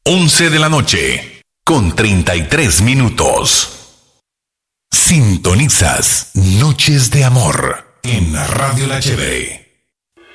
11 de la noche, con 33 minutos. Sintonizas Noches de Amor en Radio La Chévere.